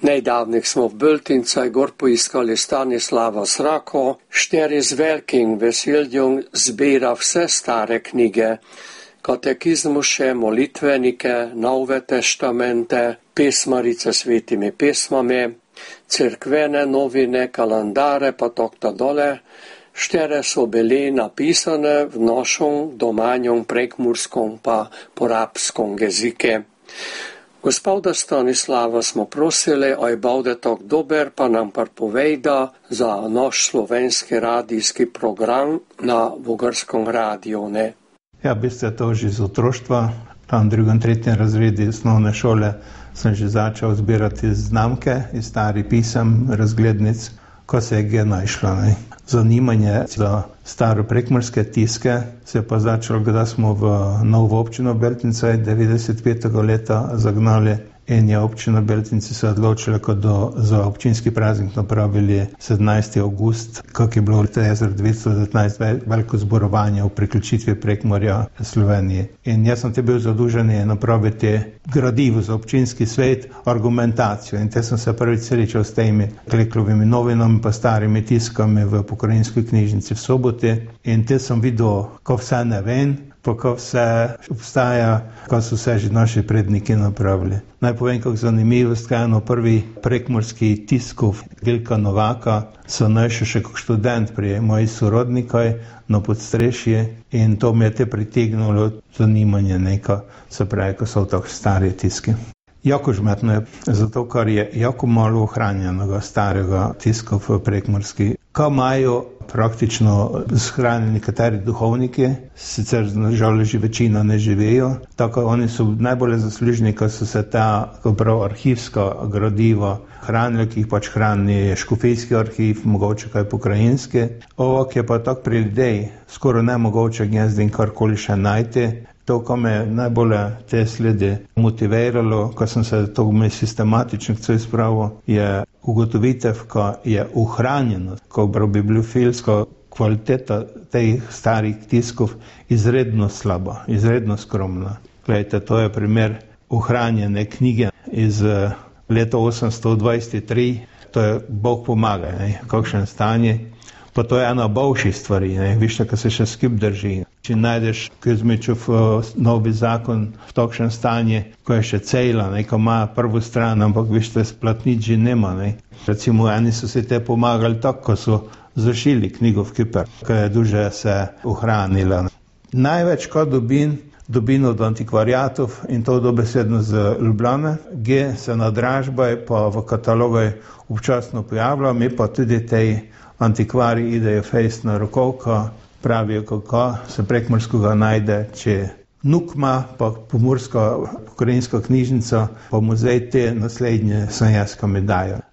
Nejdavnih smo v Beltincaj gor poiskali Stanislava Srako, šteri z velikim veseljom zbira vse stare knjige, katekizmuše, molitvenike, Nove testamente, pesmarice s svetimi pesmami, cerkvene novine, kalendare pa tokta dole. Štere so bili napisane v našem domanjem prekmurskom pa porabskom jezike. Gospoda Stanislava smo prosili, oj bude tak dober, pa nam povejda za naš slovenski radijski program na Vogarskom radiju, ne? Ja, v bistvu je to že z otroštva. Tam v 2. in 3. razredi osnovne šole sem že začel zbirati znamke iz starih pisem, razglednic, ko se je našlo. Zanimanje za staro prekmurske tiske se je pa začelo, da smo v novo občino Beltincaj 95. leta zagnali in je občina Beltinci se odločila, ko za občinski praznik napravili 17. august, kako je bilo leta 1919 veliko zborovanje v priključitvi Prekmurja Sloveniji. In jaz sem te bil zadužen napraviti gradivo za občinski svet, argumentacijo. In te sem se prvič srečal s temi Kleklovimi novinami pa starimi tiskami v pokrajinski knjižnici v Soboti. In te sem videl, ko vse ne vem, pa ko vse obstaja, ko so vse že naši predniki napravili. Naj povem, kako zanimivost, kaj eno prvi prekmurski tiskov Vilka Novaka so našel še kot študent pri moji sorodnikoj na podstrešje in to mi je te pritegnilo zanimanje neko, se pravi, ko so tako stari tiski. Jako žmetno je, zato ker je jako malo ohranjenega starega tiska v prekmurski. Ko imajo praktično shranjeni nekateri duhovniki, sicer žal že večina ne živijo, tako oni so najbolj zaslužni, ko so se ta arhivsko gradivo hranili, ki jih pač hrani škofijski arhiv, mogoče kaj pokrajinski. Ovak je pa tako pri ljudej skoraj nemogoče gnezdi in karkoli še najti. To, ko me najbolj te sledi motiviralo, ko sem se to sistematično izpravil, je ugotovitev, ko je ohranjenost, ko bibliofilsko kvaliteta teh starih tiskov izredno slaba, izredno skromna. Glejte, to je primer ohranjene knjige iz leta 823, to je Bog pomaga, kakšen stanje. Pa to je ena boljših stvari, vište, ko se še skip drži. Če najdeš Kuzmičev novi zakon v takšnem stanje, ko je še cela, ko ima prvo stran, ampak vište, splatnic že nema. Recimo, eni so si te pomagali tako, ko so zašili knjigo v Kiper, ko je duže se ohranila. Največ, ko dobim od antikvariatov in to dobesedno z Ljubljane, se na dražbah pa v katalogih občasno pojavlja, mi pa tudi tej antikvari idejo fejst na rokovko, pravijo, kako se prekmurskega najde, če Nukma, pa pomursko pokrajinsko knjižnico, pa muzej te naslednje sem jaz, ko mi dajo.